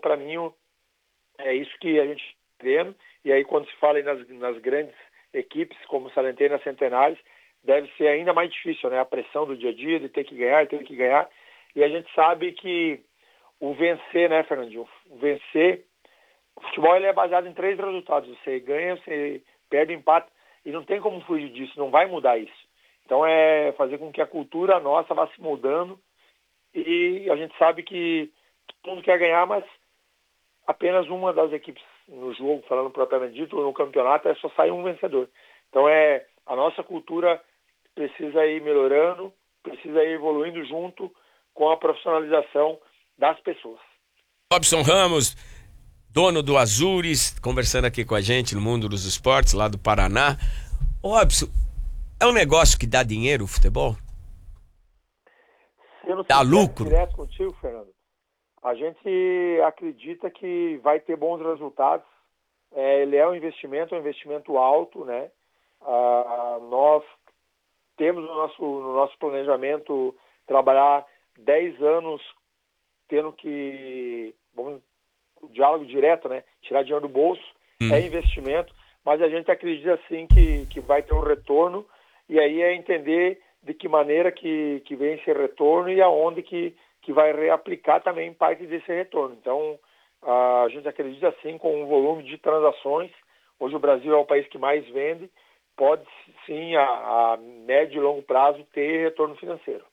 para mim, é isso que a gente está vendo. E aí, quando se fala aí nas grandes equipes, como Salentino e Centenários, deve ser ainda mais difícil, né? A pressão do dia a dia, de ter que ganhar. E a gente sabe que o vencer, né, Fernandinho? O vencer, o futebol ele é baseado em 3 resultados. Você ganha, você perde, empata, e não tem como fugir disso, não vai mudar isso. Então é fazer com que a cultura nossa vá se moldando, e a gente sabe que todo mundo quer ganhar, mas apenas uma das equipes no jogo, falando propriamente dito, no campeonato, só sai um vencedor. Então a nossa cultura precisa ir melhorando, precisa ir evoluindo junto com a profissionalização das pessoas. Robson Ramos, dono do Azures, conversando aqui com a gente no Mundo dos Esportes, lá do Paraná. Robson, é um negócio que dá dinheiro o futebol? Dá lucro? Direto contigo, Fernando. A gente acredita que vai ter bons resultados. Ele é um investimento alto, né? Nós temos no nosso planejamento trabalhar 10 anos tendo que, o diálogo direto, né? Tirar dinheiro do bolso, é investimento, mas a gente acredita sim que vai ter um retorno, e aí é entender de que maneira que vem esse retorno e aonde que vai reaplicar também parte desse retorno. Então, a gente acredita sim com um volume de transações. Hoje o Brasil é o país que mais vende, pode sim a médio e longo prazo ter retorno financeiro.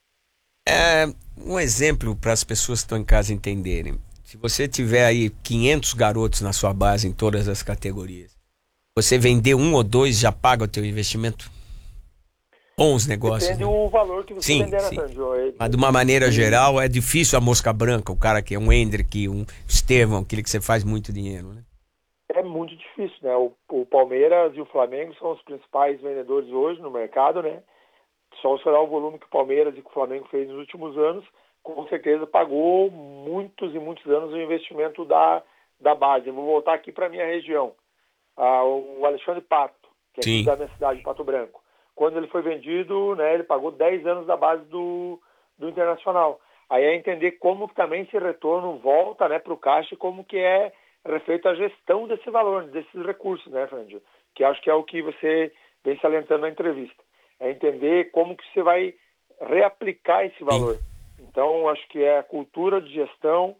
Um exemplo para as pessoas que estão em casa entenderem. Se você tiver aí 500 garotos na sua base em todas as categorias, você vender 1 ou 2 já paga o teu investimento? Bons negócios. Depende né? do valor que você vender, sim. né, Fernando? Mas de uma maneira geral é difícil a mosca branca, o cara que é um Hendrick, um Estevão, aquele que você faz muito dinheiro, né? É muito difícil, né? O Palmeiras e o Flamengo são os principais vendedores hoje no mercado, né? Só será o volume que o Palmeiras e que o Flamengo fez nos últimos anos, com certeza pagou muitos e muitos anos o investimento da base. Eu vou voltar aqui para a minha região. O Alexandre Pato, que é aqui da minha cidade, Pato Branco. Quando ele foi vendido, né, ele pagou 10 anos da base do Internacional. Aí é entender como que também esse retorno volta, né, para o caixa e como que é feita a gestão desse valor, desses recursos, né, Fernando? Que acho que é o que você vem salientando na entrevista. É entender como que você vai reaplicar esse valor. Então, acho que é a cultura de gestão,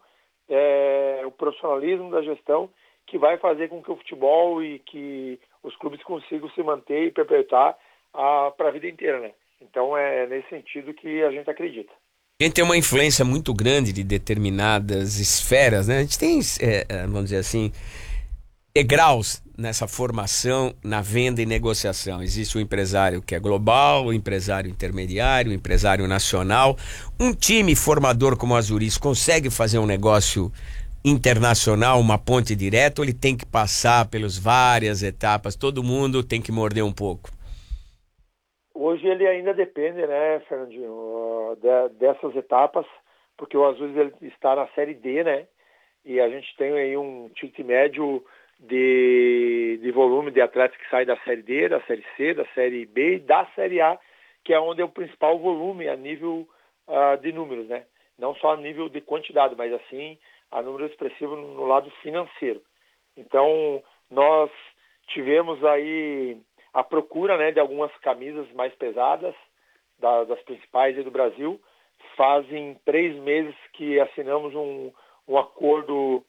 o profissionalismo da gestão que vai fazer com que o futebol e que os clubes consigam se manter e perpetuar para a vida inteira, né? Então, é nesse sentido que a gente acredita. A gente tem uma influência muito grande de determinadas esferas, né? A gente tem, vamos dizer assim, degraus nessa formação, na venda e negociação. Existe o empresário que é global, o empresário intermediário, o empresário nacional. Um time formador como a Azures consegue fazer um negócio internacional, uma ponte direta, ou ele tem que passar pelas várias etapas, todo mundo tem que morder um pouco? Hoje ele ainda depende, né, Fernandinho, dessas etapas, porque o Azures ele está na Série D, né? E a gente tem aí um ticket médio de volume de atletas que saem da Série D, da Série C, da Série B e da Série A, que é onde é o principal volume a nível de números, né? Não só a nível de quantidade, mas assim a número expressivo no lado financeiro. Então, nós tivemos aí a procura, né, de algumas camisas mais pesadas, das principais do Brasil. Fazem 3 meses que assinamos um acordo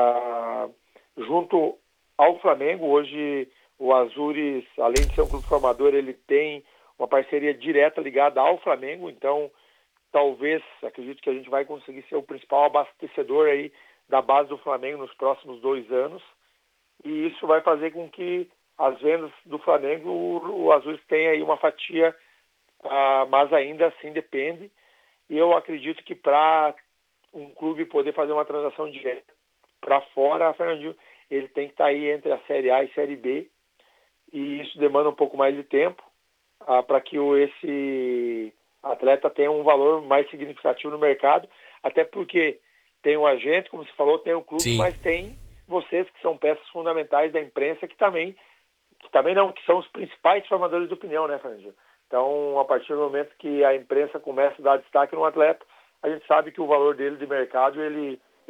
junto ao Flamengo. Hoje o Azures, além de ser um clube formador, ele tem uma parceria direta ligada ao Flamengo. Então, talvez, acredito que a gente vai conseguir ser o principal abastecedor aí da base do Flamengo nos próximos 2 anos. E isso vai fazer com que as vendas do Flamengo, o Azures tenha aí uma fatia, mas ainda assim depende. E eu acredito que para um clube poder fazer uma transação direta para fora, Fernandinho, ele tem que estar aí entre a Série A e Série B, e isso demanda um pouco mais de tempo para que esse atleta tenha um valor mais significativo no mercado, até porque tem o agente, como você falou, tem o clube, Sim. Mas tem vocês que são peças fundamentais da imprensa que são os principais formadores de opinião, né, Fernandinho? Então, a partir do momento que a imprensa começa a dar destaque no atleta, a gente sabe que o valor dele de mercado, ele